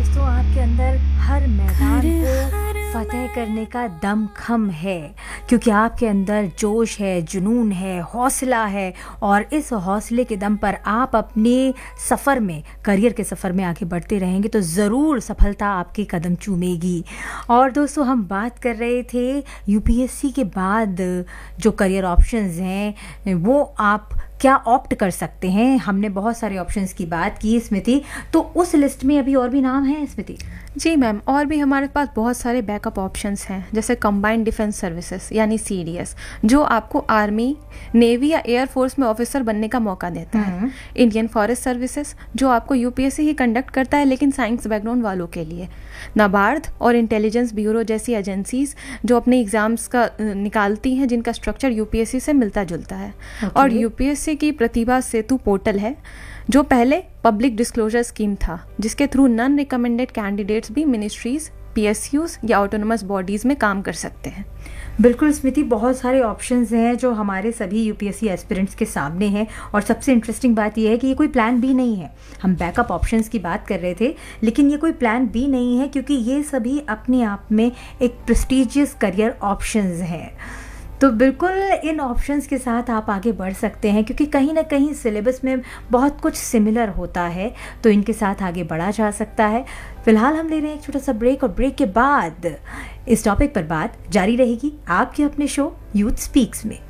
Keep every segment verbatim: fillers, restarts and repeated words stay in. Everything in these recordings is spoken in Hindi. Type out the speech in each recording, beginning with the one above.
दोस्तों, आपके अंदर हर मैदान को फतेह करने का दमखम है, क्योंकि आपके अंदर जोश है, जुनून है, हौसला है और इस हौसले के दम पर आप अपने सफ़र में, करियर के सफ़र में आगे बढ़ते रहेंगे तो ज़रूर सफलता आपके कदम चूमेगी। और दोस्तों, हम बात कर रहे थे यूपीएससी के बाद जो करियर ऑप्शंस हैं वो आप क्या ऑप्ट कर सकते हैं। हमने बहुत सारे ऑप्शंस की बात की स्मृति, तो उस लिस्ट में अभी और भी नाम हैं स्मृति? जी मैम, और भी हमारे पास बहुत सारे बैकअप ऑप्शंस हैं, जैसे कंबाइंड डिफेंस सर्विसेज यानी सीडीएस, जो आपको आर्मी, नेवी या एयरफोर्स में ऑफिसर बनने का मौका देता है। इंडियन फॉरेस्ट सर्विसेज, जो आपको यूपीएससी ही कंडक्ट करता है लेकिन साइंस बैकग्राउंड वालों के लिए। नाबार्ड और इंटेलिजेंस ब्यूरो जैसी एजेंसीज जो अपने एग्जाम्स का निकालती हैं, जिनका स्ट्रक्चर यूपीएससी से मिलता जुलता है। okay. और यूपीएससी की प्रतिभा सेतु पोर्टल है, जो पहले पब्लिक डिस्क्लोजर स्कीम था, जिसके थ्रू नॉन रिकमेंडेड कैंडिडेट्स भी मिनिस्ट्रीज, पीएसयूज या ऑटोनमस बॉडीज में काम कर सकते हैं। बिल्कुल स्मृति, बहुत सारे ऑप्शंस हैं जो हमारे सभी यूपीएससी एस्पिरेंट्स के सामने हैं। और सबसे इंटरेस्टिंग बात यह है कि ये कोई प्लान बी नहीं है। हम बैकअप ऑप्शंस की बात कर रहे थे, लेकिन ये कोई प्लान बी नहीं है, क्योंकि ये सभी अपने आप में एक प्रेस्टिजियस करियर ऑप्शंस हैं। तो बिल्कुल इन ऑप्शंस के साथ आप आगे बढ़ सकते हैं, क्योंकि कहीं ना कहीं सिलेबस में बहुत कुछ सिमिलर होता है, तो इनके साथ आगे बढ़ा जा सकता है। फिलहाल हम ले रहे हैं एक छोटा सा ब्रेक, और ब्रेक के बाद इस टॉपिक पर बात जारी रहेगी आपके अपने शो यूथ स्पीक्स में।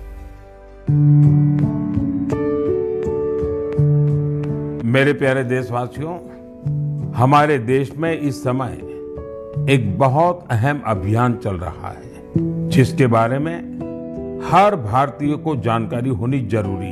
मेरे प्यारे देशवासियों, हमारे देश में इस समय एक बहुत अहम अभियान चल रहा है, जिसके बारे में हर भारतीय को जानकारी होनी जरूरी है।